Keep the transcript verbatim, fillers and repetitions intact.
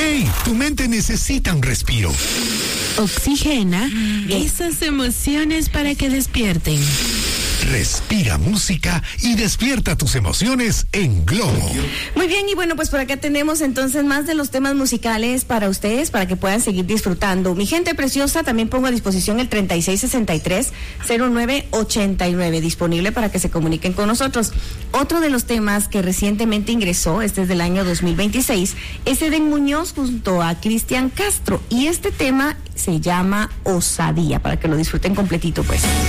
¡Hey! Tu mente necesita un respiro. Oxigena esas emociones para que despierten. Respira música y despierta tus emociones en Globo. Muy bien, y bueno, pues por acá tenemos entonces más de los temas musicales para ustedes, para que puedan seguir disfrutando. Mi gente preciosa, también pongo a disposición el treinta y seis sesenta y tres cero nueve ochenta y nueve, disponible para que se comuniquen con nosotros. Otro de los temas que recientemente ingresó, este es del año dos mil veintiséis, es Eden Muñoz junto a Cristian Castro, y este tema se llama Osadía, para que lo disfruten completito, pues.